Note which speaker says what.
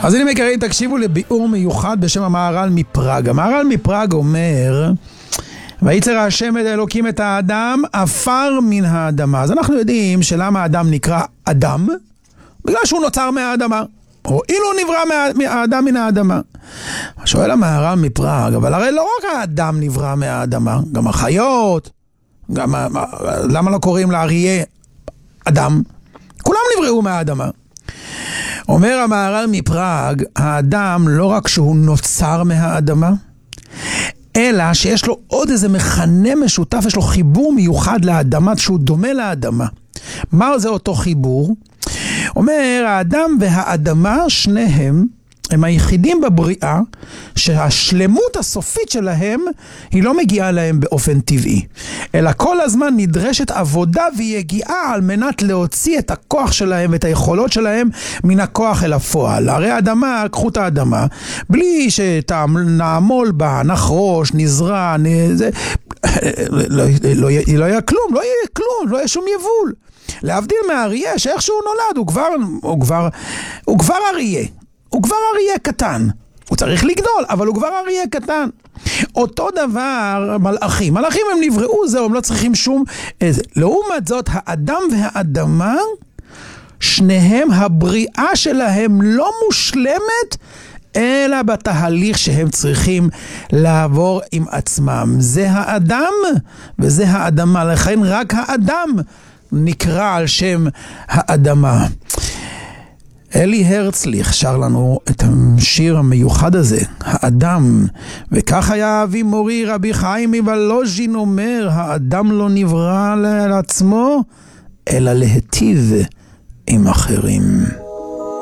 Speaker 1: אז אני מכירים, תקשיבו לביאור מיוחד בשם המהר"ל מפראג. המהר"ל מפראג אומר, ויצר השם את האלוקים את האדם עפר מן האדמה. אז אנחנו יודעים שלמה האדם נקרא אדם? בגלל שהוא נוצר מהאדמה. או אילו נברא האדם מן האדמה. שואל המהר"ל מפראג, אבל הרי לא רק האדם נברא מהאדמה, גם החיות, גם, למה לא קוראים לאריה אדם? כולם נבראו מהאדמה. אומר המהר"ל מפראג, האדם לא רק שהוא נוצר מהאדמה, אלא שיש לו עוד איזה מכנה משותף, יש לו חיבור מיוחד לאדמה, שהוא דומה לאדמה. מה זה אותו חיבור? אומר, האדם והאדמה, שניהם, הם היחידים בבריאה שהשלמות הסופית שלהם היא לא מגיעה להם באופן טבעי, אלא כל הזמן נדרשת עבודה ויגיעה על מנת להוציא את הכוח שלהם ואת היכולות שלהם מן הכוח אל הפועל. הרי האדמה, קחו את האדמה, בלי שנעמול בה, נחרוש, נזרע, לא יהיה כלום, לא יהיה שום יבול. להבדיל מהאריה שאיכשהו נולד, הוא כבר אריה. הוא כבר אריה קטן. הוא צריך לגדול, אבל הוא כבר אריה קטן. אותו דבר מלאכים. מלאכים הם נבראו, זהו, הם לא צריכים שום איזה. לעומת זאת, האדם והאדמה, שניהם, הבריאה שלהם לא מושלמת, אלא בתהליך שהם צריכים לעבור עם עצמם. זה האדם וזה האדמה. לכן רק האדם נקרא על שם האדמה. אלי הרצליך שר לנו את השיר המיוחד הזה, האדם. וכך היה אבי מורי רבי חיים מוולוז'ין אומר, האדם לא נברא לעצמו, אלא להיטיב עם אחרים.